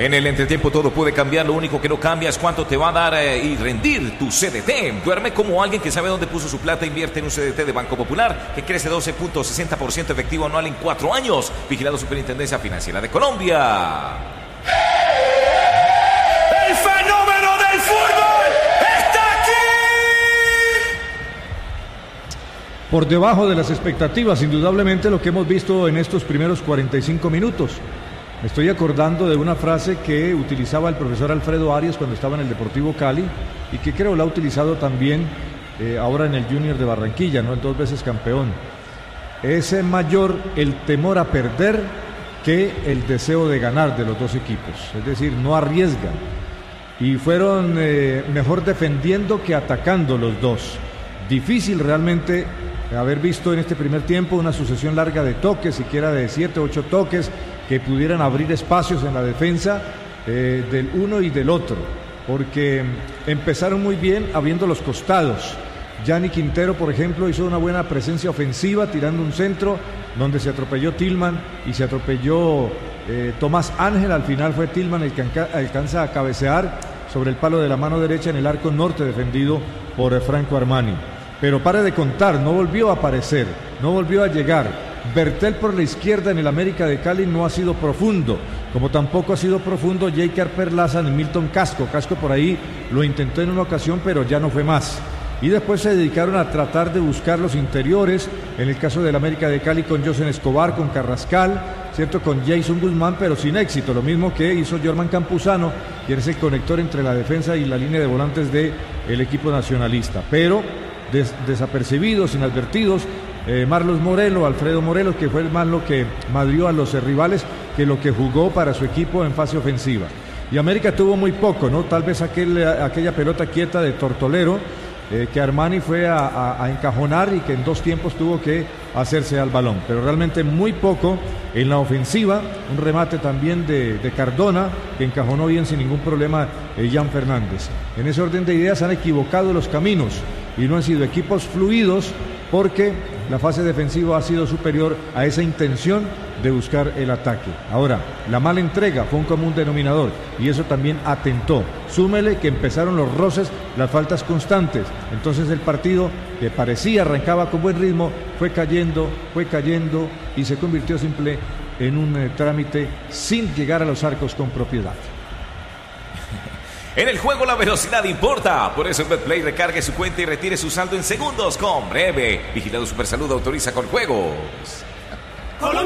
En el entretiempo todo puede cambiar, lo único que no cambia es cuánto te va a dar y rendir tu CDT. Duerme como alguien que sabe dónde puso su plata. Invierte en un CDT de Banco Popular que crece 12.60% efectivo anual en 4 años. Vigilado Superintendencia Financiera de Colombia. ¡El fenómeno del fútbol está aquí! Por debajo de las expectativas, indudablemente, lo que hemos visto en estos primeros 45 minutos. Me estoy acordando de una frase que utilizaba el profesor Alfredo Arias cuando estaba en el Deportivo Cali y que creo la ha utilizado también ahora en el Junior de Barranquilla, ¿no? El 2 veces campeón. Es mayor el temor a perder que el deseo de ganar de los dos equipos. Es decir, no arriesgan. Y fueron mejor defendiendo que atacando los dos. Difícil realmente haber visto en este primer tiempo una sucesión larga de toques, siquiera de 7 u 8 toques, que pudieran abrir espacios en la defensa del uno y del otro, porque empezaron muy bien abriendo los costados. Gianni Quintero, por ejemplo, hizo una buena presencia ofensiva tirando un centro donde se atropelló Tillman y se atropelló Tomás Ángel. Al final fue Tillman el que alcanza a cabecear sobre el palo de la mano derecha en el arco norte defendido por Franco Armani. Pero pare de contar, no volvió a aparecer, no volvió a llegar. Bertel por la izquierda en el América de Cali no ha sido profundo, como tampoco ha sido profundo Jeiker Perlaza ni Milton Casco. Casco por ahí lo intentó en una ocasión, pero ya no fue más. Y después se dedicaron a tratar de buscar los interiores, en el caso del América de Cali con Josen Escobar, con Carrascal, cierto, con Jason Guzmán, pero sin éxito, lo mismo que hizo Jorman Campuzano, quien es el conector entre la defensa y la línea de volantes del equipo nacionalista. Pero desapercibidos, inadvertidos, Marlos Morelo, Alfredo Morelos, que fue más lo que madrió a los rivales que lo que jugó para su equipo en fase ofensiva. Y América tuvo muy poco, ¿no? Tal vez aquella pelota quieta de Tortolero, que Armani fue a encajonar y que en 2 tiempos tuvo que hacerse al balón, pero realmente muy poco en la ofensiva. Un remate también de Cardona, que encajonó bien sin ningún problema Jan Fernández. En ese orden de ideas han equivocado los caminos y no han sido equipos fluidos, porque la fase defensiva ha sido superior a esa intención de buscar el ataque. Ahora, la mala entrega fue un común denominador y eso también atentó. Súmele que empezaron los roces, las faltas constantes. Entonces el partido, que parecía arrancaba con buen ritmo, fue cayendo y se convirtió simple en un trámite sin llegar a los arcos con propiedad. En el juego la velocidad importa, por eso en Betplay recargue su cuenta y retire su saldo en segundos con Breve. Vigilado Supersalud, autoriza con juegos.